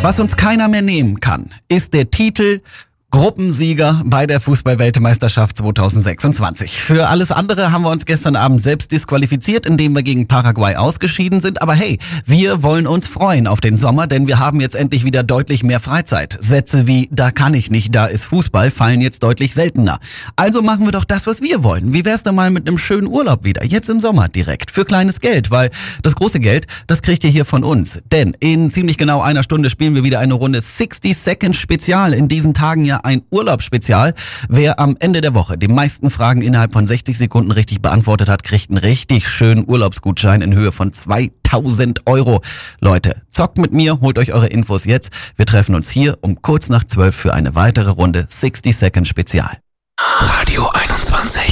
Was uns keiner mehr nehmen kann, ist der Titel Gruppensieger bei der Fußball-Weltmeisterschaft 2026. Für alles andere haben wir uns gestern Abend selbst disqualifiziert, indem wir gegen Paraguay ausgeschieden sind. Aber hey, wir wollen uns freuen auf den Sommer, denn wir haben jetzt endlich wieder deutlich mehr Freizeit. Sätze wie, da kann ich nicht, da ist Fußball, fallen jetzt deutlich seltener. Also machen wir doch das, was wir wollen. Wie wär's denn mal mit einem schönen Urlaub wieder, jetzt im Sommer direkt, für kleines Geld? Weil das große Geld, das kriegt ihr hier von uns. Denn in ziemlich genau einer Stunde spielen wir wieder eine Runde 60 Seconds Spezial. In diesen Tagen ja ein Urlaubsspezial. Wer am Ende der Woche die meisten Fragen innerhalb von 60 Sekunden richtig beantwortet hat, kriegt einen richtig schönen Urlaubsgutschein in Höhe von 2000 Euro. Leute, zockt mit mir, holt euch eure Infos jetzt. Wir treffen uns hier um kurz nach 12 für eine weitere Runde 60 Seconds Spezial. Radio 21.